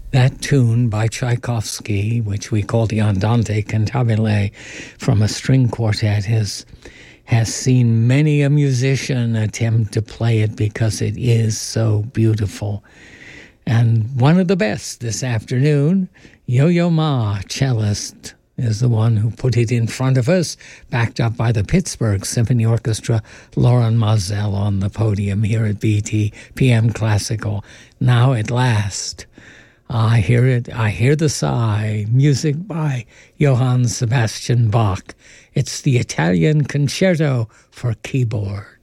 That tune by Tchaikovsky, which we call the Andante Cantabile from a string quartet, has seen many a musician attempt to play it because it is so beautiful. And one of the best this afternoon, Yo-Yo Ma, cellist, is the one who put it in front of us, backed up by the Pittsburgh Symphony Orchestra, Lauren Moselle on the podium here at BT PM Classical. Now at last, I hear it, I hear the sigh, music by Johann Sebastian Bach. It's the Italian Concerto for Keyboard.